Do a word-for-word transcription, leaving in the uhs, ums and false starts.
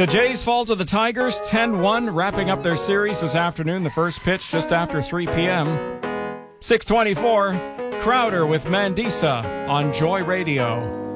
The Jays fall to the Tigers ten one, wrapping up their series this afternoon. The first pitch just after three p.m. six twenty-four, Crowder with Mandisa on Joy Radio.